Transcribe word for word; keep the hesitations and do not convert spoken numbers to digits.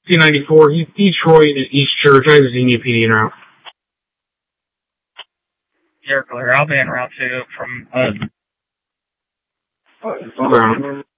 C ninety-four, he's Detroit and East Church. I have a Xenia P D en route. You're clear. I'll be en route too from, uh... Ground.